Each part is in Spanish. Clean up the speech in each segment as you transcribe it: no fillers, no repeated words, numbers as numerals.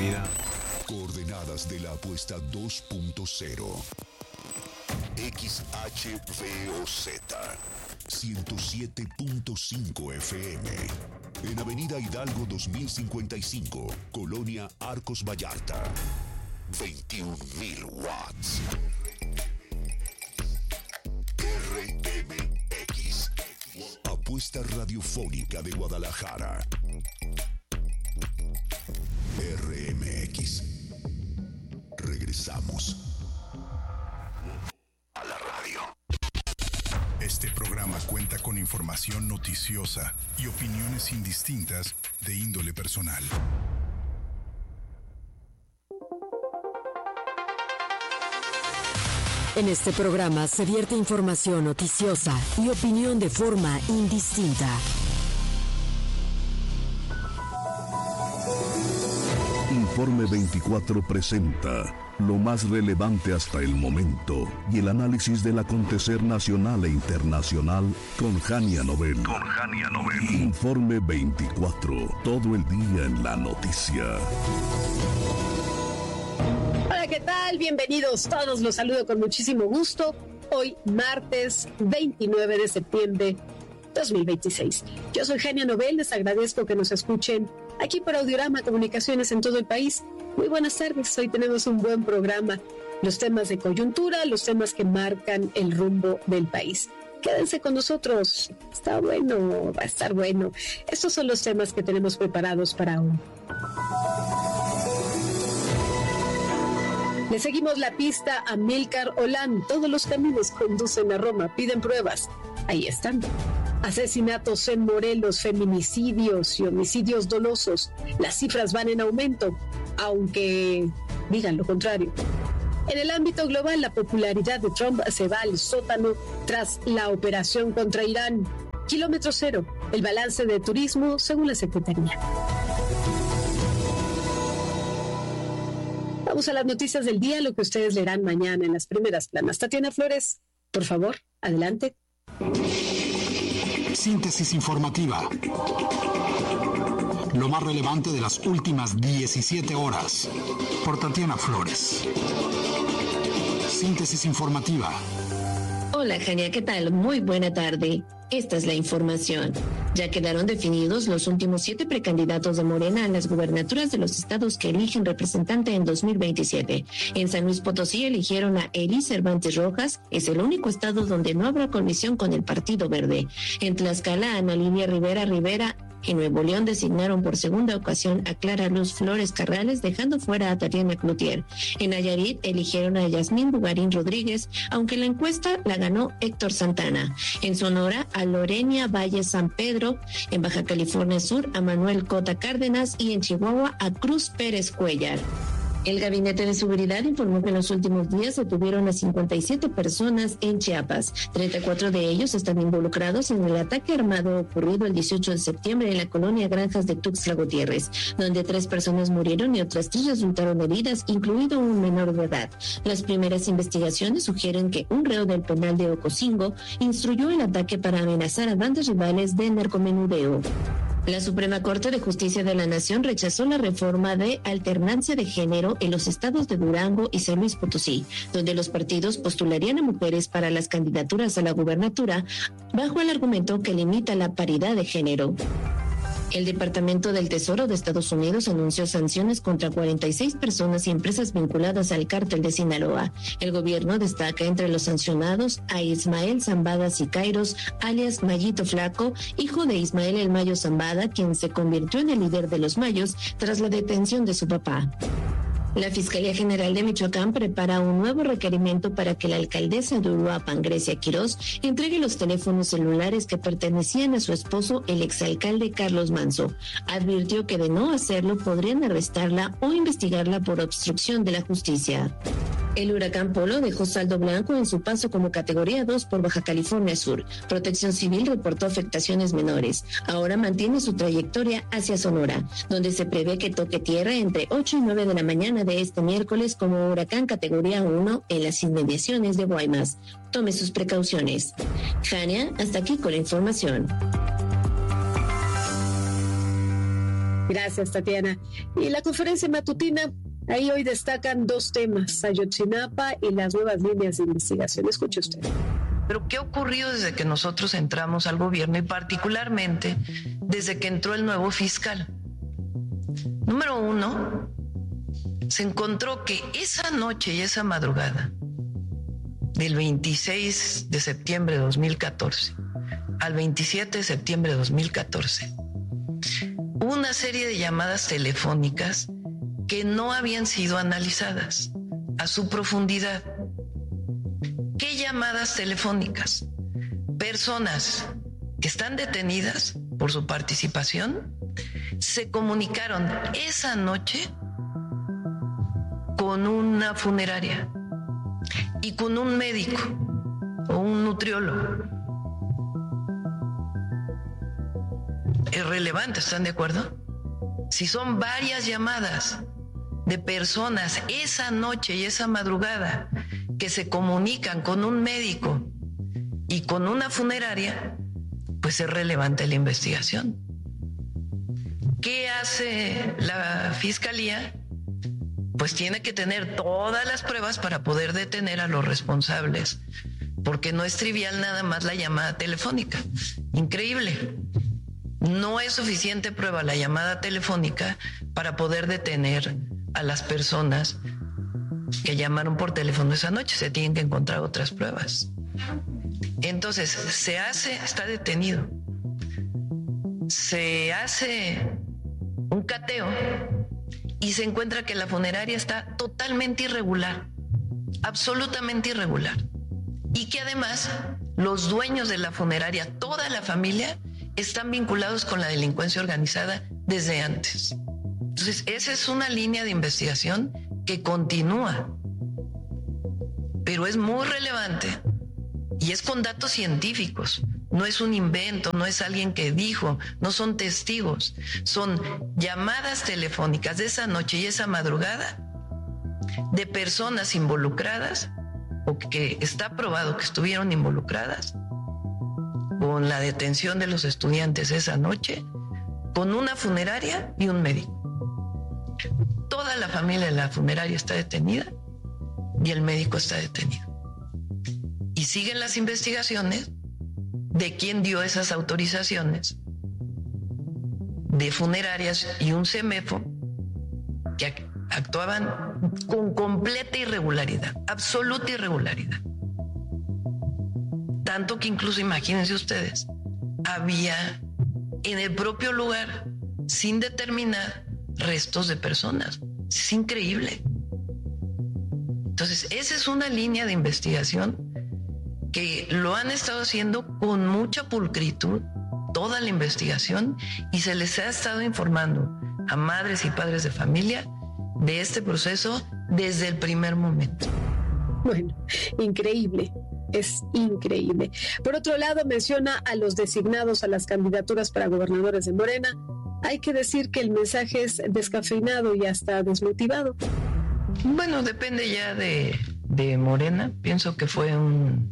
vida. Coordenadas de la apuesta 2.0. XHVOZ 107.5 FM. En Avenida Hidalgo 2055, Colonia Arcos Vallarta. 21.000 watts. RMX. Apuesta radiofónica de Guadalajara. RMX. Regresamos a la radio. Este programa cuenta con información noticiosa y opiniones indistintas de índole personal. En este programa se vierte información noticiosa y opinión de forma indistinta. Informe 24 presenta lo más relevante hasta el momento y el análisis del acontecer nacional e internacional con Jania Novel. Informe 24, todo el día en la noticia. Hola, ¿qué tal? Bienvenidos todos, los saludo con muchísimo gusto. Hoy, martes 29 de septiembre 2026. Yo soy Jania Novel, les agradezco que nos escuchen aquí por Audiorama Comunicaciones en todo el país. Muy buenas tardes, hoy tenemos un buen programa. Los temas de coyuntura, los temas que marcan el rumbo del país. Quédense con nosotros, está bueno, va a estar bueno. Estos son los temas que tenemos preparados para hoy. Le seguimos la pista a Amílcar Olán. Todos los caminos conducen a Roma, piden pruebas. Ahí están. Asesinatos en Morelos, feminicidios y homicidios dolosos. Las cifras van en aumento, aunque digan lo contrario. En el ámbito global, la popularidad de Trump se va al sótano tras la operación contra Irán. Kilómetro cero, el balance de turismo según la Secretaría. Vamos a las noticias del día, lo que ustedes leerán mañana en las primeras planas. Tatiana Flores, por favor, adelante. Síntesis informativa. Lo más relevante de las últimas 17 horas. Por Tatiana Flores. Síntesis informativa. Hola, Jania, ¿qué tal? Muy buena tarde. Esta es la información. Ya quedaron definidos los últimos 7 precandidatos de Morena a las gubernaturas de los estados que eligen representante en 2027. En San Luis Potosí eligieron a Eli Cervantes Rojas, es el único estado donde no habrá colisión con el Partido Verde. En Tlaxcala, Ana Lilia Rivera. En Nuevo León designaron por segunda ocasión a Clara Luz Flores Carrales, dejando fuera a Tatiana Cloutier. En Nayarit eligieron a Yasmín Bugarín Rodríguez, aunque la encuesta la ganó Héctor Santana. En Sonora, a Lorenia Valle San Pedro. En Baja California Sur, a Manuel Cota Cárdenas. Y en Chihuahua, a Cruz Pérez Cuellar. El Gabinete de Seguridad informó que en los últimos días se detuvieron a 57 personas en Chiapas. 34 de ellos están involucrados en el ataque armado ocurrido el 18 de septiembre en la colonia Granjas de Tuxtla Gutiérrez, donde 3 personas murieron y otras 3 resultaron heridas, incluido un menor de edad. Las primeras investigaciones sugieren que un reo del penal de Ocosingo instruyó el ataque para amenazar a bandas rivales de narcomenudeo. La Suprema Corte de Justicia de la Nación rechazó la reforma de alternancia de género en los estados de Durango y San Luis Potosí, donde los partidos postularían a mujeres para las candidaturas a la gubernatura bajo el argumento que limita la paridad de género. El Departamento del Tesoro de Estados Unidos anunció sanciones contra 46 personas y empresas vinculadas al cártel de Sinaloa. El gobierno destaca entre los sancionados a Ismael Zambada Sicairos, alias Mayito Flaco, hijo de Ismael El Mayo Zambada, quien se convirtió en el líder de los Mayos tras la detención de su papá. La Fiscalía General de Michoacán prepara un nuevo requerimiento para que la alcaldesa de Uruapan, Grecia Quirós, entregue los teléfonos celulares que pertenecían a su esposo, el exalcalde Carlos Manso. Advirtió que de no hacerlo podrían arrestarla o investigarla por obstrucción de la justicia. El huracán Polo dejó saldo blanco en su paso como categoría 2 por Baja California Sur. Protección Civil reportó afectaciones menores. Ahora mantiene su trayectoria hacia Sonora, donde se prevé que toque tierra entre 8 y 9 de la mañana de este miércoles como huracán categoría 1 en las inmediaciones de Guaymas. Tome sus precauciones. Jania, hasta aquí con la información. Gracias, Tatiana. Y la conferencia matutina, ahí hoy destacan 2 temas, Ayotzinapa y las nuevas líneas de investigación. Escuche usted. Pero ¿qué ha ocurrido desde que nosotros entramos al gobierno y particularmente desde que entró el nuevo fiscal? Número 1, se encontró que esa noche y esa madrugada del 26 de septiembre de 2014 al 27 de septiembre de 2014 hubo una serie de llamadas telefónicas que no habían sido analizadas a su profundidad. ¿Qué llamadas telefónicas? Personas que están detenidas por su participación se comunicaron esa noche con una funeraria y con un médico o un nutriólogo. Es relevante, ¿están de acuerdo? Si son varias llamadas de personas esa noche y esa madrugada que se comunican con un médico y con una funeraria, pues es relevante la investigación. ¿Qué hace la fiscalía? Pues tiene que tener todas las pruebas para poder detener a los responsables, porque no es trivial nada más la llamada telefónica. Increíble. No es suficiente prueba la llamada telefónica para poder detener a las personas que llamaron por teléfono esa noche. Se tienen que encontrar otras pruebas. Entonces, está detenido. Se hace un cateo y se encuentra que la funeraria está totalmente irregular, absolutamente irregular. Y que además los dueños de la funeraria, toda la familia, están vinculados con la delincuencia organizada desde antes. Entonces, esa es una línea de investigación que continúa, pero es muy relevante y es con datos científicos. No es un invento, no es alguien que dijo, no son testigos, son llamadas telefónicas de esa noche y esa madrugada de personas involucradas o que está probado que estuvieron involucradas con la detención de los estudiantes esa noche, con una funeraria y un médico. Toda la familia de la funeraria está detenida y el médico está detenido. Y siguen las investigaciones de quién dio esas autorizaciones de funerarias y un CEMEFO que actuaban con completa irregularidad, absoluta irregularidad. Tanto que incluso, imagínense ustedes, había en el propio lugar, sin determinar, restos de personas. Es increíble. Entonces, esa es una línea de investigación que lo han estado haciendo con mucha pulcritud, toda la investigación, y se les ha estado informando a madres y padres de familia de este proceso desde el primer momento. Bueno, increíble. Es increíble. Por otro lado, menciona a los designados a las candidaturas para gobernadores de Morena. Hay que decir que el mensaje es descafeinado y hasta desmotivado. Bueno, depende ya de Morena. Pienso que fue un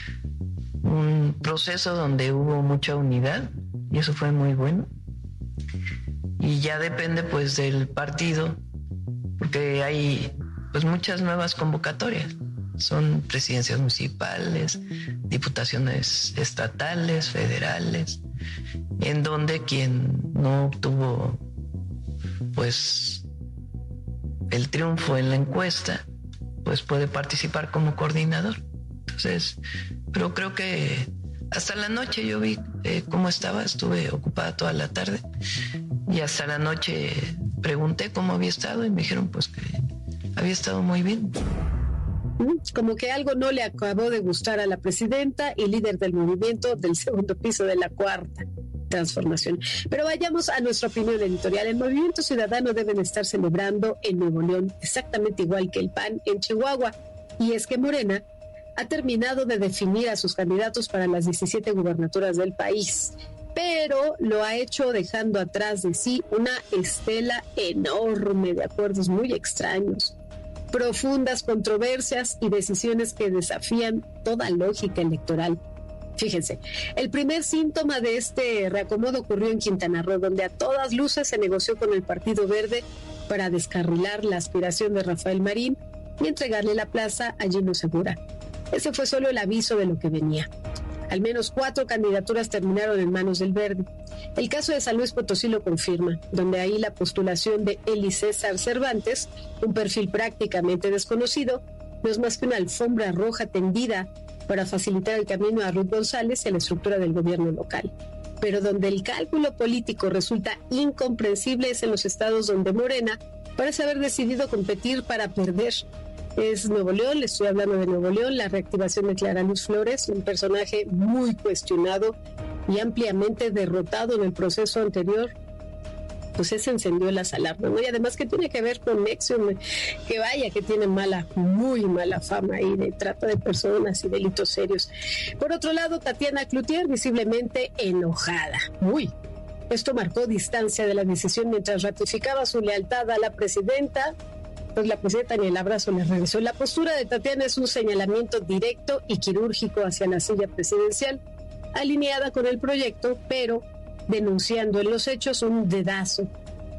proceso donde hubo mucha unidad y eso fue muy bueno. Y ya depende pues del partido, porque hay pues muchas nuevas convocatorias. Son presidencias municipales, diputaciones estatales, federales, en donde quien no obtuvo pues el triunfo en la encuesta, pues puede participar como coordinador. Entonces, pero creo que hasta la noche yo vi cómo estaba, estuve ocupada toda la tarde y hasta la noche pregunté cómo había estado y me dijeron pues que había estado muy bien. Como que algo no le acabó de gustar a la presidenta y líder del movimiento del segundo piso de la Cuarta Transformación. Pero vayamos a nuestra opinión editorial. El Movimiento Ciudadano deben estar celebrando en Nuevo León exactamente igual que el PAN en Chihuahua. Y es que Morena ha terminado de definir a sus candidatos para las 17 gubernaturas del país, pero lo ha hecho dejando atrás de sí una estela enorme de acuerdos muy extraños, profundas controversias y decisiones que desafían toda lógica electoral. Fíjense, el primer síntoma de este reacomodo ocurrió en Quintana Roo, donde a todas luces se negoció con el Partido Verde para descarrilar la aspiración de Rafael Marín y entregarle la plaza a Gino Segura. Ese fue solo el aviso de lo que venía. Al menos 4 candidaturas terminaron en manos del Verde. El caso de San Luis Potosí lo confirma, donde ahí la postulación de Eli César Cervantes, un perfil prácticamente desconocido, no es más que una alfombra roja tendida para facilitar el camino a Ruth González y a la estructura del gobierno local. Pero donde el cálculo político resulta incomprensible es en los estados donde Morena parece haber decidido competir para perder. Es Nuevo León, le estoy hablando de Nuevo León, la reactivación de Clara Luz Flores, un personaje muy cuestionado y ampliamente derrotado en el proceso anterior. Pues se encendió las alarmas, ¿no? Y además que tiene que ver con Nexium, que vaya que tiene muy mala fama ahí de trata de personas y delitos serios. Por otro lado, Tatiana Cloutier visiblemente enojada. Esto marcó distancia de la decisión mientras ratificaba su lealtad a la presidenta. Pues la presidenta ni el abrazo le regresó. La postura de Tatiana es un señalamiento directo y quirúrgico hacia la silla presidencial, alineada con el proyecto, pero denunciando en los hechos un dedazo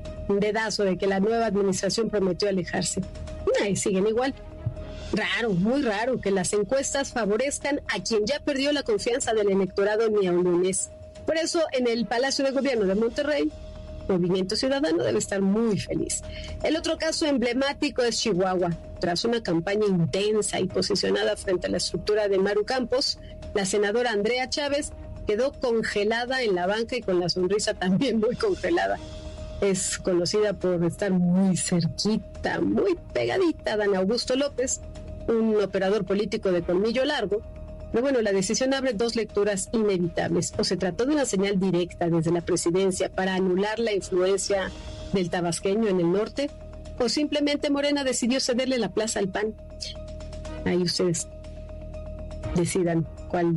de que la nueva administración prometió alejarse. Y siguen igual. Raro, muy raro que las encuestas favorezcan a quien ya perdió la confianza del electorado neolonés. Por eso, en el Palacio de Gobierno de Monterrey, Movimiento Ciudadano debe estar muy feliz. El otro caso emblemático es Chihuahua. Tras una campaña intensa y posicionada frente a la estructura de Maru Campos, la senadora Andrea Chávez quedó congelada en la banca y con la sonrisa también muy congelada. Es conocida por estar muy cerquita, muy pegadita a Dan Augusto López, un operador político de colmillo largo. Pero bueno, la decisión abre 2 lecturas inevitables. O se trató de una señal directa desde la presidencia para anular la influencia del tabasqueño en el norte, o simplemente Morena decidió cederle la plaza al PAN. Ahí ustedes decidan cuál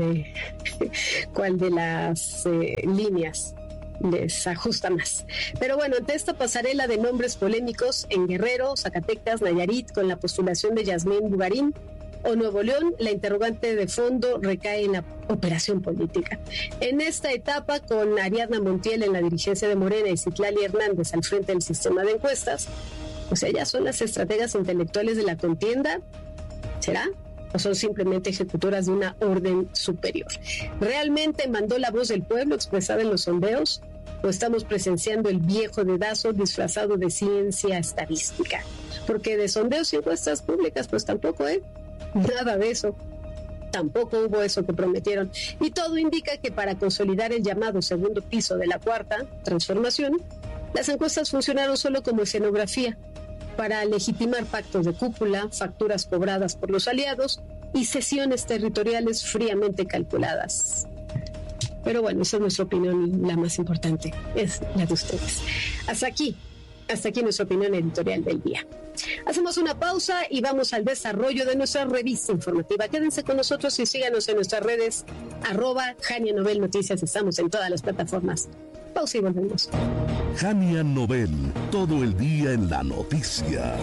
de las líneas les ajusta más. Pero bueno, ante esta pasarela de nombres polémicos en Guerrero, Zacatecas, Nayarit, con la postulación de Yasmín Bugarín, o Nuevo León, la interrogante de fondo recae en la operación política. En esta etapa, con Ariadna Montiel en la dirigencia de Morena y Citlali Hernández al frente del sistema de encuestas, o sea, ¿ya son las estrategas intelectuales de la contienda? ¿Será? ¿O son simplemente ejecutoras de una orden superior? ¿Realmente mandó la voz del pueblo expresada en los sondeos? ¿O estamos presenciando el viejo dedazo disfrazado de ciencia estadística? Porque de sondeos y encuestas públicas, pues tampoco, nada de eso. Tampoco hubo eso que prometieron. Y todo indica que para consolidar el llamado segundo piso de la cuarta transformación, las encuestas funcionaron solo como escenografía para legitimar pactos de cúpula, facturas cobradas por los aliados y cesiones territoriales fríamente calculadas. Pero bueno, esa es nuestra opinión y la más importante es la de ustedes. Hasta aquí nuestra opinión editorial del día. Hacemos una pausa y vamos al desarrollo de nuestra revista informativa. Quédense con nosotros y síganos en nuestras redes @Jania Novel Noticias. Estamos en todas las plataformas. Pausa y volvemos. Jania Novel, todo el día en la noticia.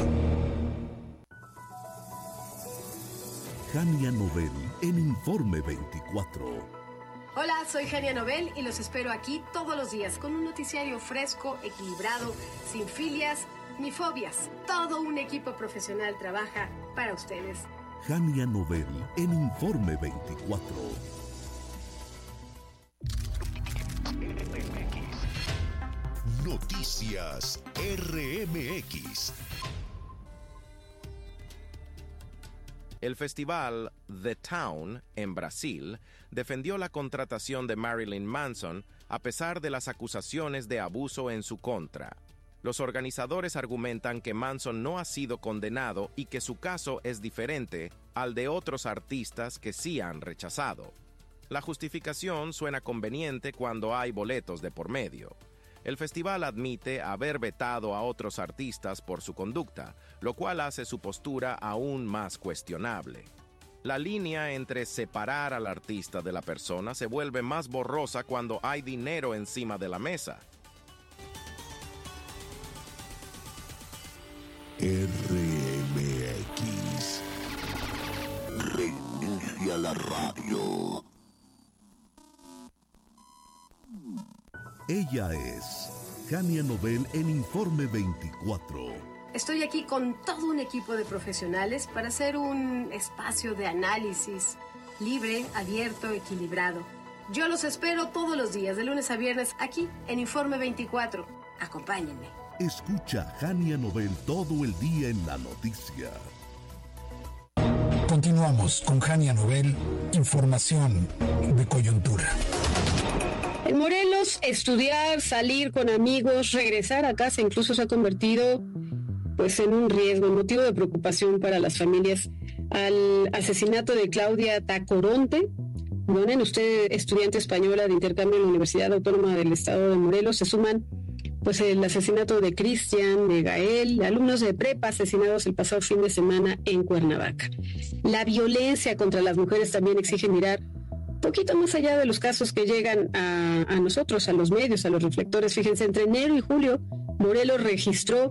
Jania Novel en Informe 24. Hola, soy Jania Novel y los espero aquí todos los días con un noticiario fresco, equilibrado, sin filias ni fobias. Todo un equipo profesional trabaja para ustedes. Jania Novel en Informe 24. Noticias RMX. El festival The Town, en Brasil, defendió la contratación de Marilyn Manson a pesar de las acusaciones de abuso en su contra. Los organizadores argumentan que Manson no ha sido condenado y que su caso es diferente al de otros artistas que sí han rechazado. La justificación suena conveniente cuando hay boletos de por medio. El festival admite haber vetado a otros artistas por su conducta, lo cual hace su postura aún más cuestionable. La línea entre separar al artista de la persona se vuelve más borrosa cuando hay dinero encima de la mesa. RMX. Reinicia la radio. Ella es Jania Nobel en Informe 24. Estoy aquí con todo un equipo de profesionales para hacer un espacio de análisis libre, abierto, equilibrado. Yo los espero todos los días, de lunes a viernes, aquí en Informe 24. Acompáñenme. Escucha Jania Nobel todo el día en la noticia. Continuamos con Jania Nobel, información de coyuntura. En Morelos, estudiar, salir con amigos, regresar a casa incluso se ha convertido pues en un riesgo, motivo de preocupación para las familias. Al asesinato de Claudia Tacoronte, bueno, usted, estudiante española de intercambio en la Universidad Autónoma del Estado de Morelos, se suman pues el asesinato de Cristian, de Gael, alumnos de prepa asesinados el pasado fin de semana en Cuernavaca. La violencia contra las mujeres también exige mirar un poquito más allá de los casos que llegan a nosotros, a los medios, a los reflectores. Fíjense, entre enero y julio, Morelos registró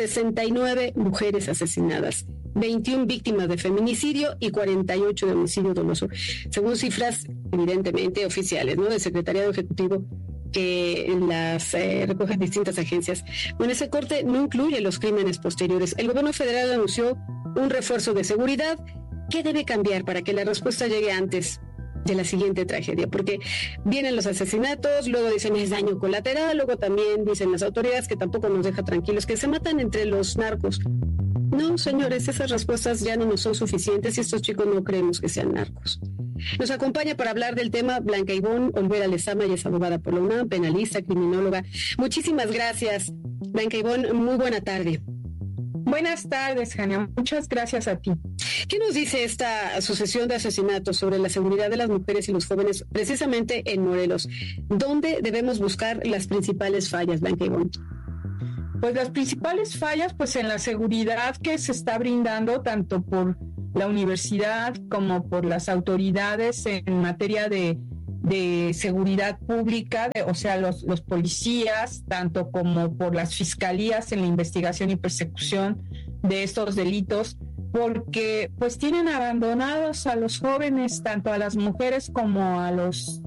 69 mujeres asesinadas, 21 víctimas de feminicidio y 48 de homicidio doloso, según cifras evidentemente oficiales, ¿no?, del Secretariado Ejecutivo que las recogen distintas agencias. Bueno, ese corte no incluye los crímenes posteriores. El gobierno federal anunció un refuerzo de seguridad. ¿Qué debe cambiar para que la respuesta llegue antes de la siguiente tragedia? Porque vienen los asesinatos, luego dicen es daño colateral, luego también dicen las autoridades que tampoco nos deja tranquilos, que se matan entre los narcos. No, señores, esas respuestas ya no nos son suficientes y estos chicos no creemos que sean narcos. Nos acompaña para hablar del tema Blanca Ivonne Olvera Lezama, ella es abogada por la UNAM, penalista, criminóloga. Muchísimas gracias, Blanca Ivonne, muy buena tarde. Buenas tardes, Jania, muchas gracias a ti. ¿Qué nos dice esta sucesión de asesinatos sobre la seguridad de las mujeres y los jóvenes, precisamente en Morelos? ¿Dónde debemos buscar las principales fallas, Blanca Ivonne? Pues las principales fallas, pues en la seguridad que se está brindando tanto por la universidad como por las autoridades en materia de seguridad pública, o sea, los policías, tanto como por las fiscalías en la investigación y persecución de estos delitos, porque pues tienen abandonados a los jóvenes, tanto a las mujeres como a los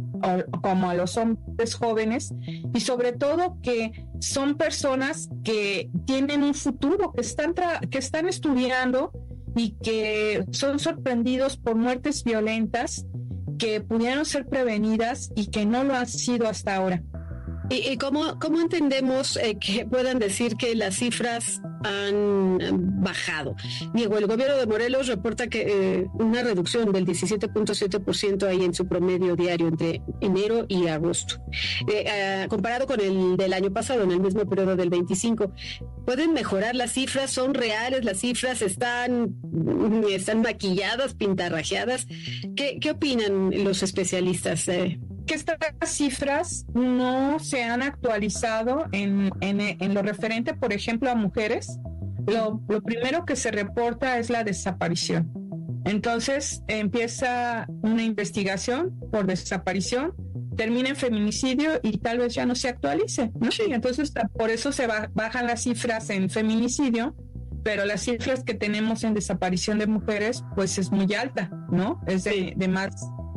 hombres jóvenes, y sobre todo que son personas que tienen un futuro, que están estudiando y que son sorprendidos por muertes violentas que pudieron ser prevenidas y que no lo han sido hasta ahora. ¿Y cómo entendemos que puedan decir que las cifras han bajado? Diego, el gobierno de Morelos reporta que una reducción del 17.7% ahí en su promedio diario entre enero y agosto, comparado con el del año pasado, en el mismo periodo del 25. ¿Pueden mejorar las cifras? ¿Son reales las cifras? ¿Están maquilladas, pintarrajeadas? ¿Qué opinan los especialistas? Que estas cifras no se han actualizado en lo referente, por ejemplo, a mujeres. Lo primero que se reporta es la desaparición. Entonces empieza una investigación por desaparición, termina en feminicidio y tal vez ya no se actualice, ¿no? Sí. Entonces por eso se bajan las cifras en feminicidio, pero las cifras que tenemos en desaparición de mujeres pues es muy alta, ¿no? Es de más...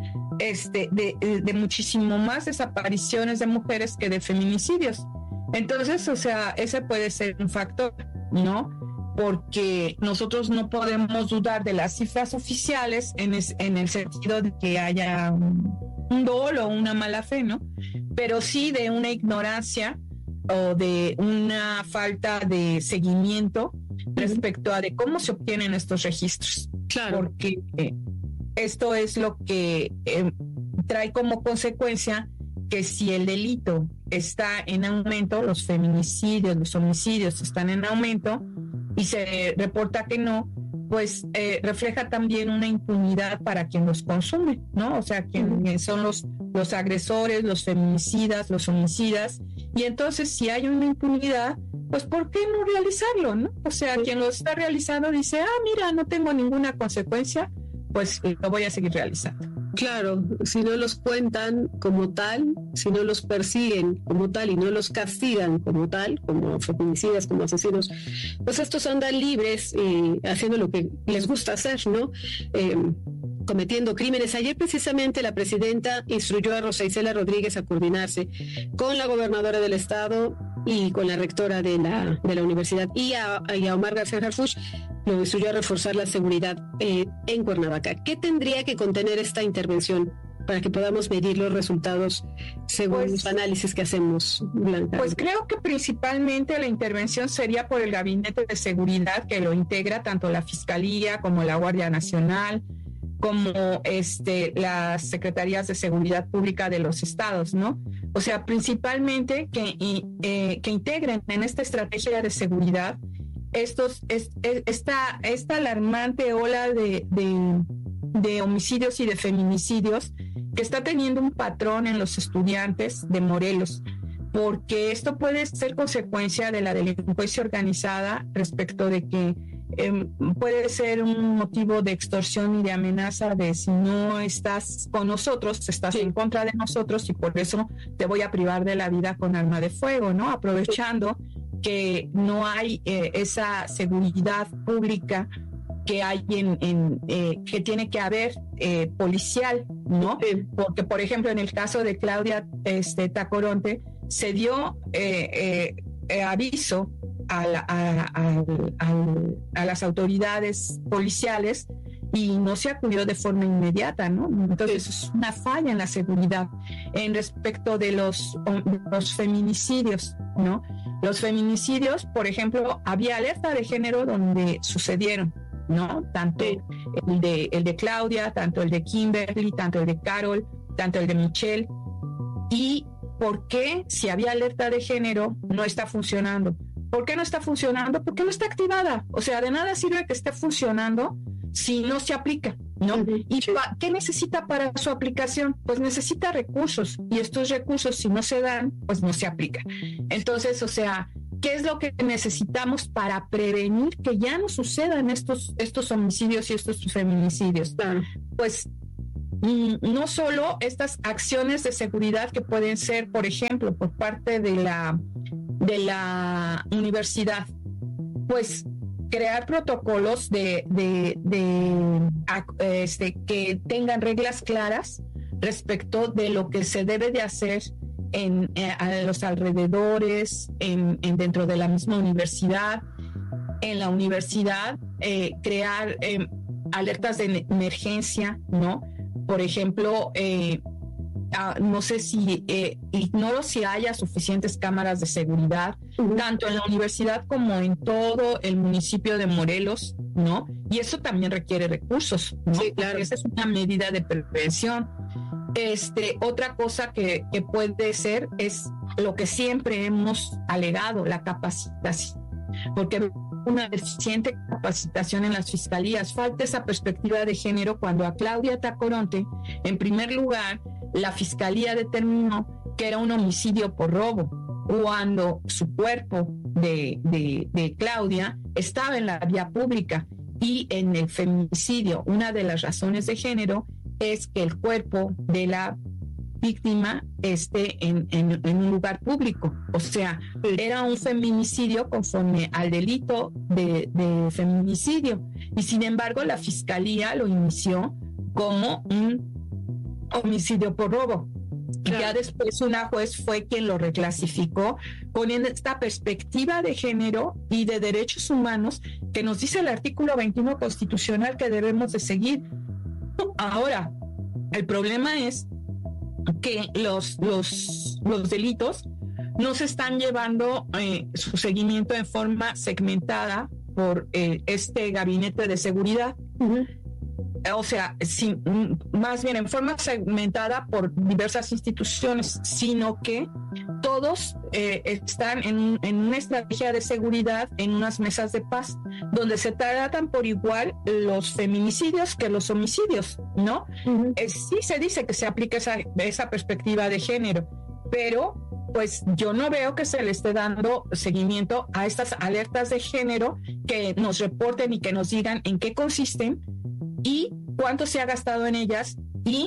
de muchísimo más desapariciones de mujeres que de feminicidios. Entonces, o sea, ese puede ser un factor, ¿no? Porque nosotros no podemos dudar de las cifras oficiales en el sentido de que haya un dolo o una mala fe, ¿no? Pero sí de una ignorancia o de una falta de seguimiento respecto a de cómo se obtienen estos registros. Claro. Porque esto es lo que trae como consecuencia que si el delito está en aumento, los feminicidios, los homicidios están en aumento y se reporta que no, pues refleja también una impunidad para quien los consume, ¿no? O sea, quienes son los agresores, los feminicidas, los homicidas. Y entonces, si hay una impunidad, pues ¿por qué no realizarlo, no? O sea, quien lo está realizando dice, mira, no tengo ninguna consecuencia, pues lo voy a seguir realizando. Claro, si no los cuentan como tal, si no los persiguen como tal y no los castigan como tal, como feminicidas, como asesinos, pues estos andan libres y haciendo lo que les gusta hacer, ¿no? cometiendo crímenes. Ayer precisamente la presidenta instruyó a Rosa Isela Rodríguez a coordinarse con la gobernadora del estado y con la rectora de la universidad y a Omar García Harfuch lo instruyó a reforzar la seguridad en Cuernavaca. ¿Qué tendría que contener esta intervención para que podamos medir los resultados según los análisis que hacemos, Blanca? Pues creo que principalmente la intervención sería por el Gabinete de Seguridad, que lo integra tanto la Fiscalía como la Guardia Nacional, como las Secretarías de Seguridad Pública de los estados, ¿no? O sea, principalmente que integren en esta estrategia de seguridad esta alarmante ola de homicidios y de feminicidios que está teniendo un patrón en los estudiantes de Morelos, porque esto puede ser consecuencia de la delincuencia organizada respecto de que puede ser un motivo de extorsión y de amenaza de si no estás con nosotros, estás en contra de nosotros y por eso te voy a privar de la vida con arma de fuego, ¿no? Aprovechando que no hay esa seguridad pública que hay que tiene que haber policial, ¿no? Porque, por ejemplo, en el caso de Claudia Tacoronte, se dio aviso a las autoridades policiales y no se acudió de forma inmediata, ¿no? Entonces es una falla en la seguridad. En respecto de los feminicidios, ¿no? Los feminicidios, por ejemplo, había alerta de género donde sucedieron, ¿no? Tanto el de Claudia, tanto el de Kimberly, tanto el de Carol, tanto el de Michelle. ¿Y por qué, si había alerta de género, no está funcionando? ¿Por qué no está funcionando? Porque no está activada. O sea, de nada sirve que esté funcionando si no se aplica, ¿no? ¿Y qué necesita para su aplicación? Pues necesita recursos, y estos recursos, si no se dan, pues no se aplican. Entonces, o sea, ¿qué es lo que necesitamos para prevenir que ya no sucedan estos homicidios y estos feminicidios? Pues no solo estas acciones de seguridad que pueden ser, por ejemplo, por parte de la universidad, pues crear protocolos que tengan reglas claras respecto de lo que se debe de hacer a los alrededores, dentro de la misma universidad. En la universidad, crear alertas de emergencia, ¿no? Por ejemplo, no sé ignoro si haya suficientes cámaras de seguridad, tanto en la universidad como en todo el municipio de Morelos, ¿no? Y eso también requiere recursos, ¿no? Sí, claro. Esa es una medida de prevención. Otra cosa que puede ser es lo que siempre hemos alegado, la capacitación, porque una deficiente capacitación en las fiscalías, falta esa perspectiva de género cuando a Claudia Tacoronte, en primer lugar, la fiscalía determinó que era un homicidio por robo, cuando su cuerpo de Claudia estaba en la vía pública, y en el feminicidio una de las razones de género es que el cuerpo de la víctima esté en un lugar público. O sea, era un feminicidio conforme al delito de feminicidio, y sin embargo la fiscalía lo inició como un homicidio por robo. Claro. Ya después una juez fue quien lo reclasificó poniendo esta perspectiva de género y de derechos humanos que nos dice el artículo 21 constitucional que debemos de seguir. Ahora, el problema es que los delitos no se están llevando su seguimiento en forma segmentada por este gabinete de seguridad. O sea, más bien en forma segmentada por diversas instituciones, sino que todos están en una estrategia de seguridad en unas mesas de paz, donde se tratan por igual los feminicidios que los homicidios, ¿no? Sí se dice que se aplica esa perspectiva de género, pero pues yo no veo que se le esté dando seguimiento a estas alertas de género, que nos reporten y que nos digan en qué consisten y cuánto se ha gastado en ellas, y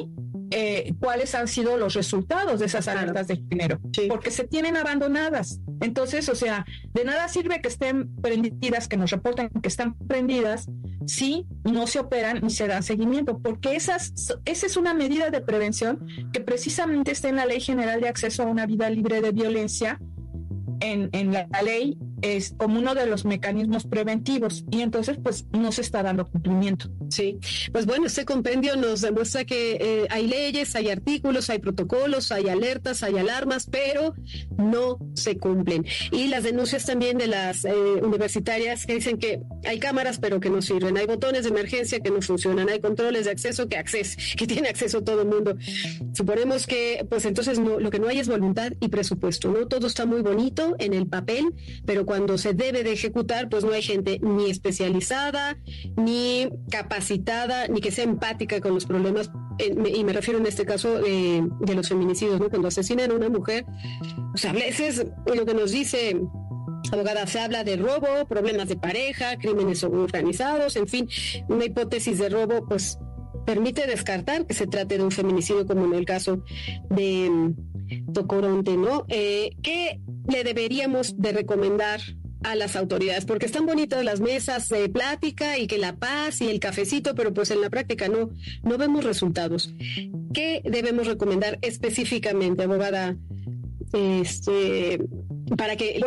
cuáles han sido los resultados de esas alertas de género, porque se tienen abandonadas. Entonces, o sea, de nada sirve que estén prendidas, que nos reporten que están prendidas, si no se operan ni se dan seguimiento, porque esa es una medida de prevención que precisamente está en la Ley General de Acceso a una Vida Libre de Violencia. En la ley es como uno de los mecanismos preventivos, y entonces pues no se está dando cumplimiento. Sí, pues bueno, este compendio nos demuestra que hay leyes, hay artículos, hay protocolos, hay alertas, hay alarmas, pero no se cumplen. Y las denuncias también de las universitarias que dicen que hay cámaras pero que no sirven, hay botones de emergencia que no funcionan, hay controles de acceso que tiene acceso todo el mundo. Suponemos que pues entonces lo que no hay es voluntad y presupuesto, ¿no? Todo está muy bonito en el papel, pero cuando se debe de ejecutar, pues no hay gente ni especializada, ni capacitada, ni que sea empática con los problemas, y me refiero en este caso de los feminicidios, ¿no? Cuando asesinan a una mujer, o sea, a veces lo que nos dice abogada, se habla de robo, problemas de pareja, crímenes organizados, en fin, una hipótesis de robo, pues permite descartar que se trate de un feminicidio, como en el caso de Tocoronte, ¿no? ¿Qué le deberíamos de recomendar a las autoridades? Porque están bonitas las mesas de plática y que la paz y el cafecito, pero pues en la práctica no vemos resultados. ¿Qué debemos recomendar específicamente, abogada? Para que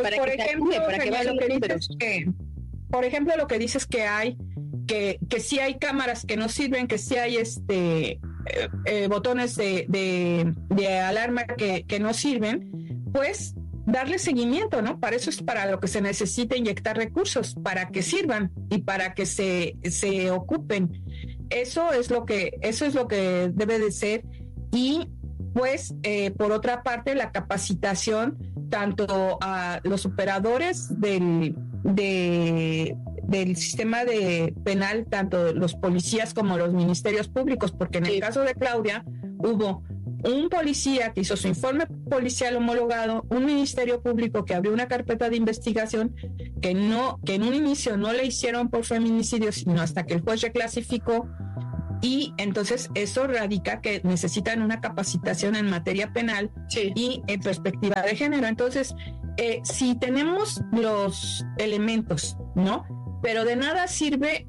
por ejemplo, lo que dices que hay que sí hay cámaras que no sirven, que sí hay botones de alarma que no sirven, pues darle seguimiento, ¿no? Para eso es para lo que se necesita inyectar recursos, para que sirvan y para que se ocupen. Eso es lo que debe de ser. Y pues por otra parte, la capacitación tanto a los operadores del sistema penal, tanto los policías como los ministerios públicos, porque en el caso de Claudia hubo un policía que hizo su informe policial homologado, un ministerio público que abrió una carpeta de investigación que en un inicio no le hicieron por feminicidio, sino hasta que el juez reclasificó, y entonces eso radica que necesitan una capacitación en materia penal y en perspectiva de género. Entonces, si tenemos los elementos, ¿no? Pero de nada sirve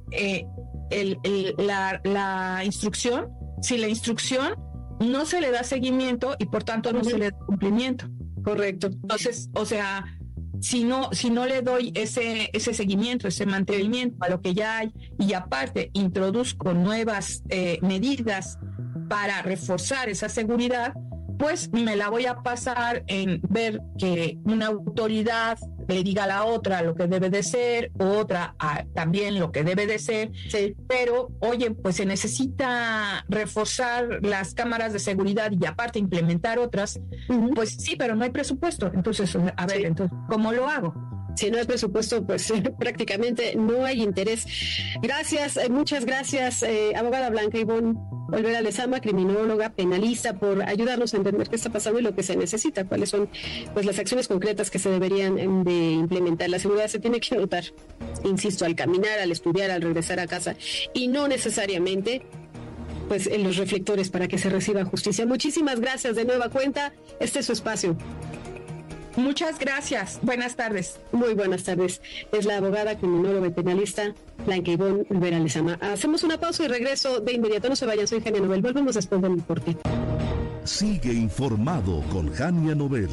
la instrucción si la instrucción no se le da seguimiento y por tanto no se le da cumplimiento. Correcto. Entonces, o sea, si no le doy ese seguimiento, ese mantenimiento a lo que ya hay, y aparte introduzco nuevas medidas para reforzar esa seguridad, pues me la voy a pasar en ver que una autoridad le diga a la otra lo que debe de ser, otra también lo que debe de ser, pero oye, pues se necesita reforzar las cámaras de seguridad y aparte implementar otras, pues sí, pero no hay presupuesto. Entonces, a ver, entonces, ¿cómo lo hago? Si no hay presupuesto, pues prácticamente no hay interés. Gracias, muchas gracias, abogada Blanca Ivonne Olvera Lezama, criminóloga, penalista, por ayudarnos a entender qué está pasando y lo que se necesita, cuáles son pues las acciones concretas que se deberían de implementar. La seguridad se tiene que notar, insisto, al caminar, al estudiar, al regresar a casa, y no necesariamente pues en los reflectores para que se reciba justicia. Muchísimas gracias de nueva cuenta. Este es su espacio. Muchas gracias. Buenas tardes. Muy buenas tardes. Es la abogada criminóloga y penalista Blanca Ivonne Olvera Lezama. Hacemos una pausa y regreso de inmediato. No se vayan, soy Jania Nobel. Volvemos después del corte. Sigue informado con Jania Nobel.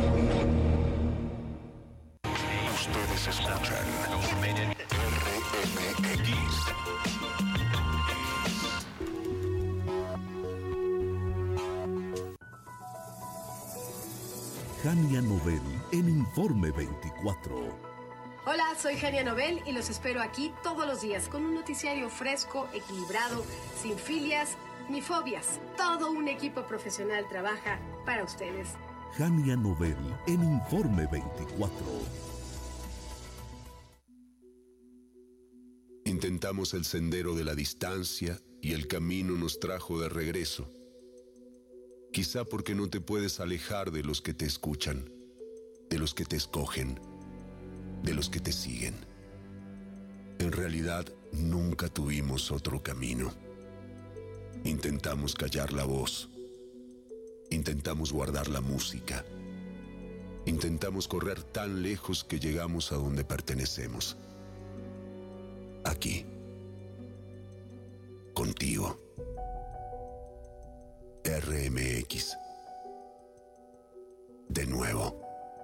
Ustedes escuchan RMX. Jania Nobel en Informe 24. Hola, soy Jania Nobel y los espero aquí todos los días con un noticiario fresco, equilibrado, sin filias ni fobias. Todo un equipo profesional trabaja para ustedes. Jania Nobel en Informe 24. Intentamos el sendero de la distancia y el camino nos trajo de regreso. Quizá porque no te puedes alejar de los que te escuchan, de los que te escogen, de los que te siguen. En realidad, nunca tuvimos otro camino. Intentamos callar la voz. Intentamos guardar la música. Intentamos correr tan lejos que llegamos a donde pertenecemos. Aquí. Contigo. RMX. De nuevo.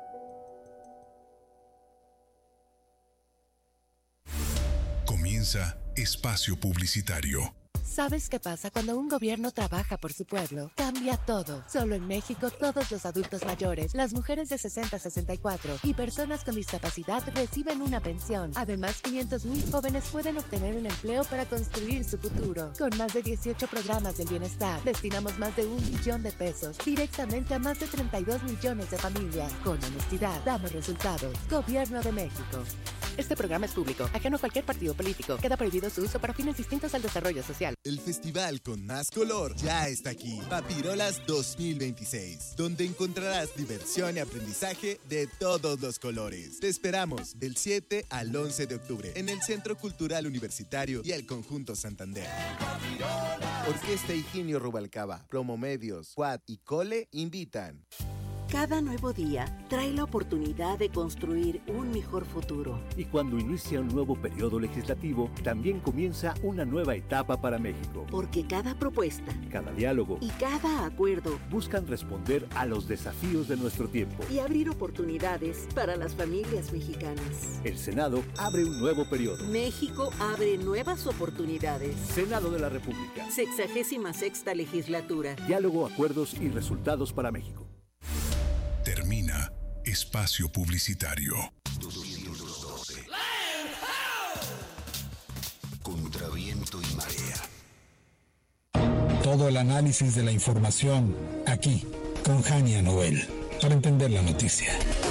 Comienza Espacio Publicitario. ¿Sabes qué pasa cuando un gobierno trabaja por su pueblo? Cambia todo. Solo en México, todos los adultos mayores, las mujeres de 60 a 64 y personas con discapacidad reciben una pensión. Además, 500,000 jóvenes pueden obtener un empleo para construir su futuro. Con más de 18 programas del bienestar, destinamos más de 1 billón de pesos directamente a más de 32 millones de familias. Con honestidad, damos resultados. Gobierno de México. Este programa es público, ajeno a cualquier partido político. Queda prohibido su uso para fines distintos al desarrollo social. El festival con más color ya está aquí. Papirolas 2026, donde encontrarás diversión y aprendizaje de todos los colores. Te esperamos del 7 al 11 de octubre en el Centro Cultural Universitario y el Conjunto Santander. Orquesta Higinio Rubalcaba, Promomedios, Quad y Cole invitan. Cada nuevo día trae la oportunidad de construir un mejor futuro. Y cuando inicia un nuevo periodo legislativo, también comienza una nueva etapa para México. Porque cada propuesta, cada diálogo y cada acuerdo buscan responder a los desafíos de nuestro tiempo y abrir oportunidades para las familias mexicanas. El Senado abre un nuevo periodo. México abre nuevas oportunidades. Senado de la República. 66ª legislatura. Diálogo, acuerdos y resultados para México. Termina Espacio Publicitario. 212. Contra viento y marea. Todo el análisis de la información aquí con Jania Nobel para entender la noticia.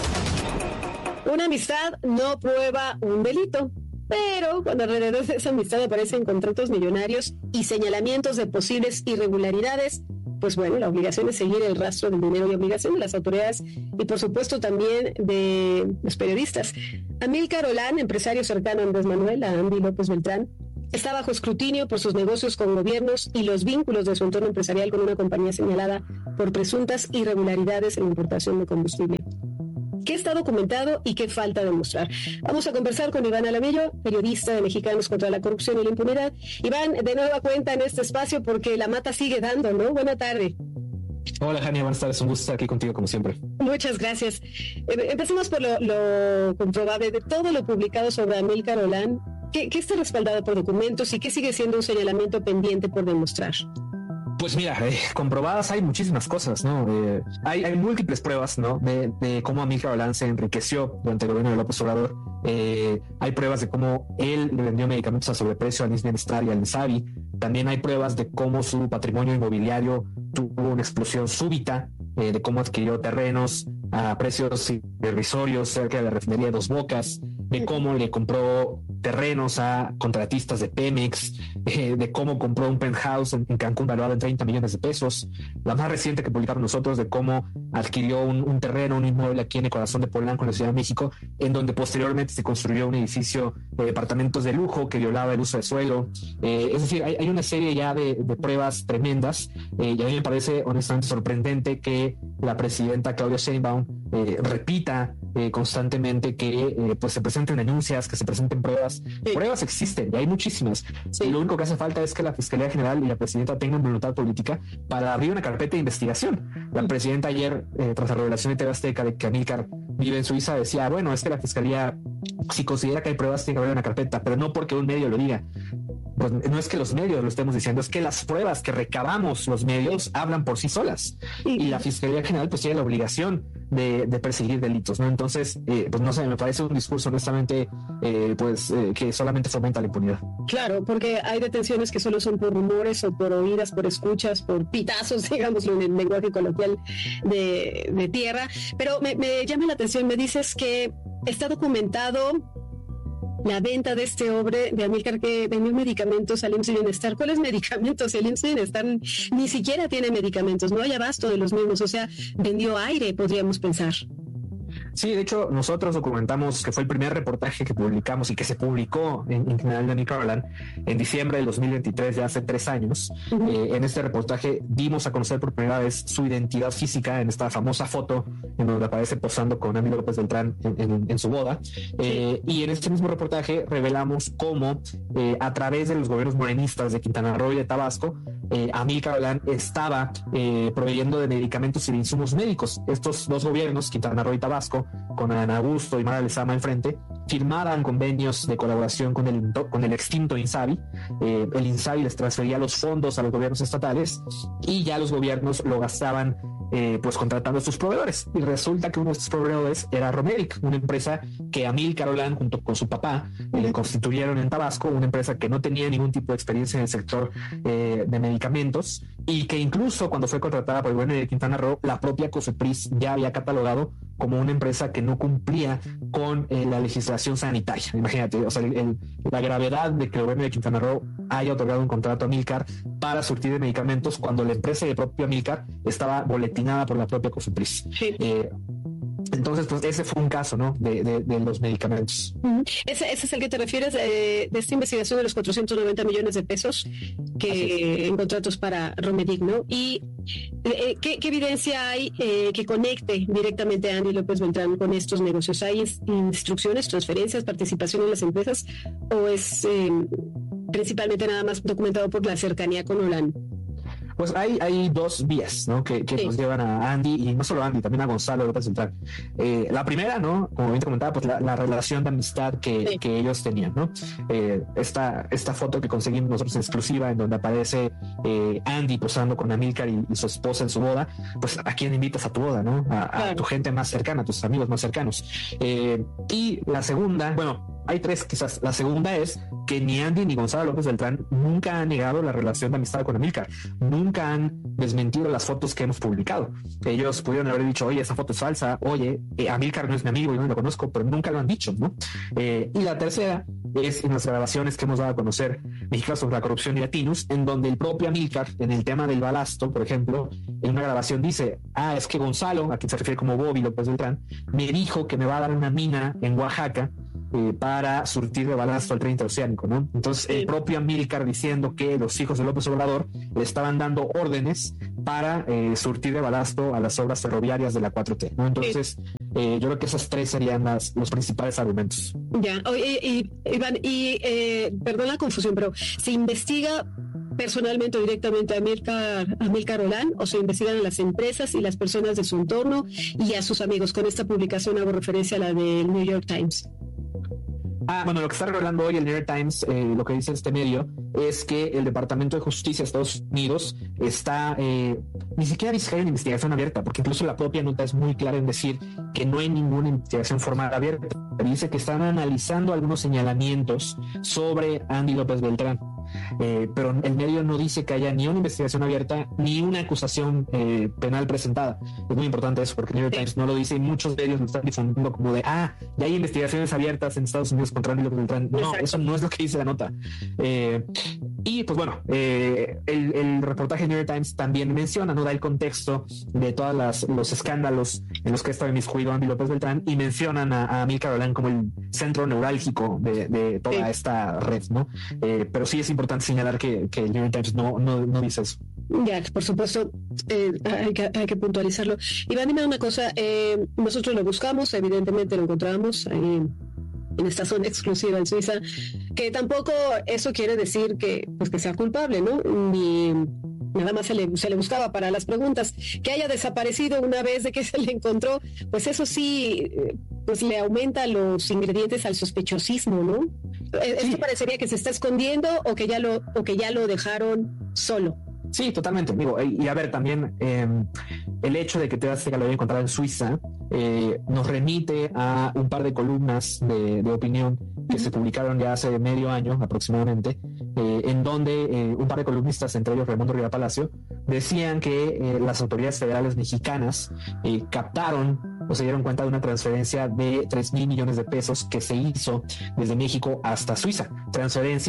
Una amistad no prueba un delito, pero cuando alrededor de esa amistad aparecen contratos millonarios y señalamientos de posibles irregularidades, pues bueno, la obligación es seguir el rastro del dinero y obligación de las autoridades y por supuesto también de los periodistas. Amílcar Olán, empresario cercano a Andrés Manuel, a Andy López Beltrán, está bajo escrutinio por sus negocios con gobiernos y los vínculos de su entorno empresarial con una compañía señalada por presuntas irregularidades en la importación de combustible. ¿Qué está documentado y qué falta demostrar? Vamos a conversar con Iván Alamillo, periodista de Mexicanos contra la Corrupción y la Impunidad. Iván, de nueva cuenta en este espacio porque la mata sigue dando, ¿no? Buena tarde. Hola, Jania, buenas tardes. Un gusto estar aquí contigo como siempre. Muchas gracias. Empecemos por lo comprobable de todo lo publicado sobre Amílcar Olán. ¿Qué está respaldado por documentos y qué sigue siendo un señalamiento pendiente por demostrar? Pues mira, comprobadas hay muchísimas cosas, ¿no? Hay múltiples pruebas, ¿no? De cómo Amílcar Olán se enriqueció durante el gobierno de López Obrador. Hay pruebas de cómo él le vendió medicamentos a sobreprecio al IMSS Bienestar y al INSABI. También hay pruebas de cómo su patrimonio inmobiliario tuvo una explosión súbita, de cómo adquirió terrenos a precios irrisorios cerca de la refinería de Dos Bocas, de cómo le compró terrenos a contratistas de Pemex, de cómo compró un penthouse en Cancún valuado en 30 millones de pesos. La más reciente que publicamos nosotros de cómo adquirió un terreno, un inmueble aquí en el corazón de Polanco, en la Ciudad de México, en donde posteriormente se construyó un edificio de departamentos de lujo que violaba el uso de suelo. Es decir, hay una serie ya de pruebas tremendas y a mí me parece honestamente sorprendente que la presidenta Claudia Sheinbaum repita constantemente que pues se presenten denuncias, que se presenten pruebas. Sí. Pruebas existen y hay muchísimas. Sí. Y lo único que hace falta es que la Fiscalía General y la presidenta tengan voluntad política para abrir una carpeta de investigación. La presidenta ayer, tras la revelación de TV Azteca de que Amílcar vive en Suiza, decía, bueno, es que la Fiscalía, si considera que hay pruebas, tiene que abrir una carpeta, pero no porque un medio lo diga. Pues no es que los medios lo estemos diciendo, es que las pruebas que recabamos los medios hablan por sí solas. Y la Fiscalía General pues tiene la obligación de perseguir delitos, ¿no? Entonces, pues no sé, me parece un discurso honestamente que solamente fomenta la impunidad. Claro, porque hay detenciones que solo son por rumores o por oídas, por escuchas, por pitazos, digámoslo en el lenguaje coloquial de tierra. Pero me llama la atención, me dices que está documentado la venta de este hombre de Amílcar que vendió medicamentos al IMSS Bienestar. ¿Cuáles medicamentos? El IMSS Bienestar ni siquiera tiene medicamentos, no hay abasto de los mismos, o sea, vendió aire, podríamos pensar. Sí, de hecho, nosotros documentamos que fue el primer reportaje que publicamos y que se publicó en general de Amílcar Rolán en diciembre del 2023, ya hace 3 años. En este reportaje dimos a conocer por primera vez su identidad física en esta famosa foto en donde aparece posando con Andy López Beltrán en su boda. Y en este mismo reportaje revelamos cómo a través de los gobiernos morenistas de Quintana Roo y de Tabasco, Amílcar Rolán estaba proveyendo de medicamentos y de insumos médicos. Estos dos gobiernos, Quintana Roo y Tabasco, con Ana Augusto y Mara Lezama enfrente, firmaban convenios de colaboración con el extinto INSABI. El INSABI les transfería los fondos a los gobiernos estatales y ya los gobiernos lo gastaban pues contratando a sus proveedores. Y resulta que uno de estos proveedores era Romeric, una empresa que Amílcar Rolán junto con su papá constituyeron en Tabasco, una empresa que no tenía ningún tipo de experiencia en el sector de medicamentos y que incluso cuando fue contratada por el gobierno de Quintana Roo, la propia COFEPRIS ya había catalogado como una empresa que no cumplía con la legislación sanitaria. Imagínate, o sea, la gravedad de que el gobierno de Quintana Roo haya otorgado un contrato a Amílcar para surtir de medicamentos cuando la empresa de propio Amílcar estaba boletinada por la propia COFEPRIS. Sí. Entonces, pues ese fue un caso, ¿no? De los medicamentos. Ese es el que te refieres de esta investigación de los 490 millones de pesos que en contratos para Romeric, ¿no? Y ¿qué evidencia hay que conecte directamente a Andy López Beltrán con estos negocios? ¿Hay instrucciones, transferencias, participación en las empresas o es principalmente nada más documentado por la cercanía con Rolán? Pues hay 2 vías, ¿no? Que nos llevan a Andy, y no solo a Andy, también a Gonzalo López Beltrán. La primera, ¿no? Como bien te comentaba, pues la relación de amistad que ellos tenían, ¿no? Esta foto que conseguimos nosotros en exclusiva, en donde aparece Andy posando con Amílcar y su esposa en su boda, pues ¿a quién invitas a tu boda, no? A tu gente más cercana, a tus amigos más cercanos. Y la segunda, bueno, hay 3 quizás. La segunda es que ni Andy ni Gonzalo López Beltrán nunca han negado la relación de amistad con Amílcar. Nunca han desmentido las fotos que hemos publicado. Ellos pudieron haber dicho, oye, esa foto es falsa, oye, Amílcar no es mi amigo, yo no lo conozco, pero nunca lo han dicho, ¿no? Y la tercera es en las grabaciones que hemos dado a conocer Mexicanos sobre la corrupción y latinos, en donde el propio Amílcar, en el tema del balasto, por ejemplo, en una grabación dice, es que Gonzalo, a quien se refiere como Bobby López Beltrán, me dijo que me va a dar una mina en Oaxaca para surtir de balasto al 30 Oceánico, ¿no? Entonces el propio Amílcar diciendo que los hijos de López Obrador le estaban dando órdenes para surtir de balasto a las obras ferroviarias de la 4T, ¿no? Entonces yo creo que esos 3 serían los principales argumentos. Ya, oye, Iván, perdón la confusión, pero ¿se investiga personalmente o directamente a Amílcar Rolán o se investigan a las empresas y las personas de su entorno y a sus amigos? Con esta publicación hago referencia a la del New York Times. Bueno, lo que está revelando hoy el New York Times, lo que dice este medio, es que el Departamento de Justicia de Estados Unidos está ni siquiera dice que hay una investigación abierta, porque incluso la propia nota es muy clara en decir que no hay ninguna investigación formal abierta. Dice que están analizando algunos señalamientos sobre Andy López Beltrán. Pero el medio no dice que haya ni una investigación abierta ni una acusación penal presentada. Es muy importante eso, porque el New York Times no lo dice y muchos medios lo están difundiendo como de ya hay investigaciones abiertas en Estados Unidos contra Andy López Beltrán. No, exacto. Eso no es lo que dice la nota. Y pues bueno, el reportaje de New York Times también menciona, no da el contexto de todos los escándalos en los que está inmiscuido Andy López Beltrán y mencionan a Amílcar Rolán como el centro neurálgico de toda esta red, ¿no? Pero sí es importante señalar que el New York Times no dice eso. Ya, por supuesto, hay que puntualizarlo. Iván, dime una cosa, nosotros lo buscamos, evidentemente lo encontramos en esta zona exclusiva en Suiza, que tampoco eso quiere decir que sea culpable, ¿no? Ni nada más se le buscaba para las preguntas. Que haya desaparecido una vez de que se le encontró, pues eso sí, pues le aumenta los ingredientes al sospechosismo, ¿no? Esto parecería que se está escondiendo o que ya lo dejaron solo. Sí, totalmente, amigo. Y a ver, también el hecho de que te lo había encontrado en Suiza nos remite a un par de columnas de opinión que se publicaron ya hace medio año aproximadamente, en donde un par de columnistas, entre ellos Raimundo Rivera Palacio, decían que las autoridades federales mexicanas captaron o se dieron cuenta de una transferencia de 3,000 millones de pesos que se hizo desde México hasta Suiza. Transferencia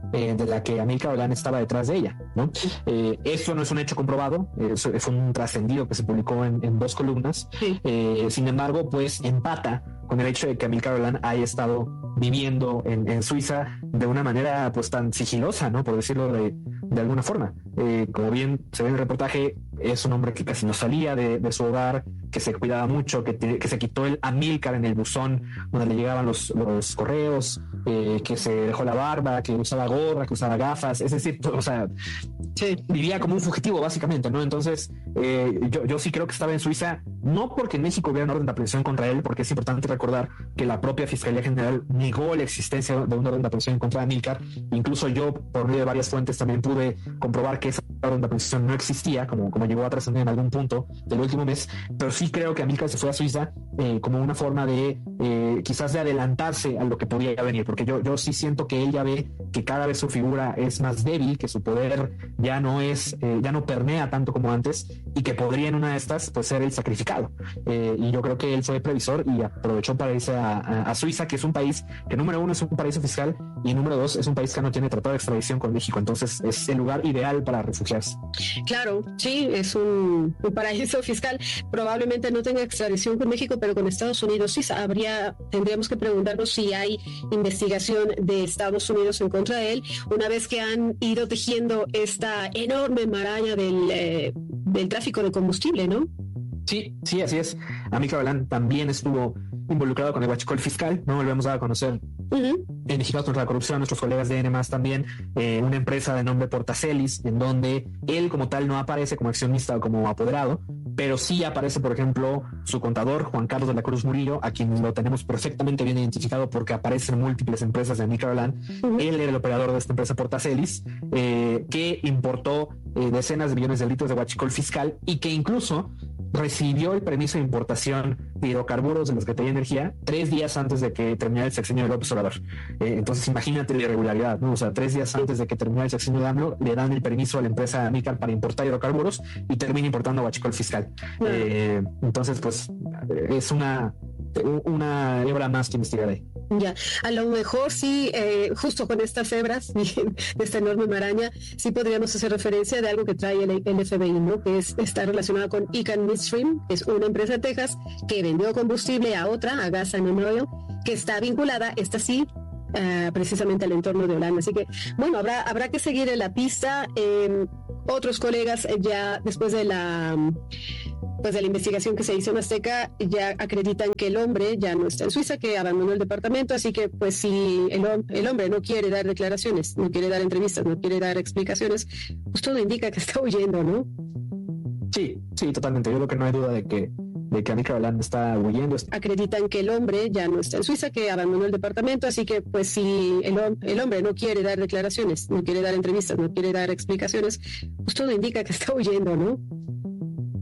de la que Amílcar Olan estaba detrás de ella, ¿no? Esto no es un hecho comprobado, es un trascendido que se publicó en 2 columnas. Sí. Sin embargo, pues empata con el hecho de que Amílcar Olan haya estado viviendo en Suiza de una manera pues tan sigilosa, ¿no? Por decirlo de alguna forma. Como bien se ve en el reportaje, es un hombre que casi no salía de su hogar, que se cuidaba mucho, que se quitó el Amílcar en el buzón donde le llegaban los correos, que se dejó la barba, que usaba gorra, que usaba gafas, es decir, o sea, sí, vivía como un fugitivo básicamente, ¿no? Entonces, yo sí creo que estaba en Suiza, no porque en México hubiera una orden de aprehensión contra él, porque es importante recordar que la propia Fiscalía General negó la existencia de una orden de aprehensión en contra de Amílcar. Incluso yo, por medio de varias fuentes, también pude comprobar que esa orden de aprehensión no existía, como llegó a trascender en algún punto del último mes, pero sí creo que Amílcar se fue a Suiza como una forma de quizás de adelantarse a lo que podía venir, porque yo sí siento que él ya ve que cada vez su figura es más débil, que su poder ya no permea tanto como antes, y que podría en una de estas pues ser el sacrificado, y yo creo que él fue previsor y aprovechó para irse a Suiza, que es un país que, número 1, es un paraíso fiscal, y número 2, es un país que no tiene tratado de extradición con México, entonces es el lugar ideal para refugiarse. Claro, sí, es un paraíso fiscal. Probablemente no tenga extradición con México, pero con Estados Unidos sí tendríamos que preguntarnos si hay investigación de Estados Unidos en contra de él, una vez que han ido tejiendo esta enorme maraña del tráfico de combustible, ¿no? Sí, así es. Amílcar Olan también estuvo involucrado con el huachicol fiscal, ¿no? Volvemos a conocer en Mexicanos contra la Corrupción, nuestros colegas de N+, también, una empresa de nombre Portacelis, en donde él como tal no aparece como accionista o como apoderado, pero sí aparece, por ejemplo, su contador, Juan Carlos de la Cruz Murillo, a quien lo tenemos perfectamente bien identificado porque aparece en múltiples empresas de Amílcar Olan. Él era el operador de esta empresa Portacelis, que importó decenas de millones de litros de huachicol fiscal y que incluso recibió el permiso de importación de hidrocarburos de los que tenía energía 3 días antes de que terminara el sexenio de López Obrador. Entonces imagínate la irregularidad, ¿no? O sea, 3 días antes de que terminara el sexenio de AMLO, le dan el permiso a la empresa Amílcar para importar hidrocarburos y termina importando huachicol fiscal. Entonces, pues, es una hebra más que investigar ahí. Ya, a lo mejor sí, justo con estas hebras de esta enorme maraña, sí podríamos hacer referencia de algo que trae el FBI, ¿no? Que está relacionado con Econ Midstream, que es una empresa de Texas que vendió combustible a otra, a Gas and Oil, que está vinculada, esta sí, precisamente al entorno de Holanda. Así que, bueno, habrá que seguir en la pista. Otros colegas ya después de la investigación que se hizo en Azteca ya acreditan que el hombre ya no está en Suiza, que abandonó el departamento, así que pues si el hombre no quiere dar declaraciones, no quiere dar entrevistas, no quiere dar explicaciones, pues todo indica que está huyendo, ¿no? Sí, totalmente. Yo creo que no hay duda de que Amílcar Olan está huyendo. Acreditan que el hombre ya no está en Suiza, que abandonó el departamento, así que pues si el hombre no quiere dar declaraciones, no quiere dar entrevistas, no quiere dar explicaciones, pues todo indica que está huyendo, ¿no?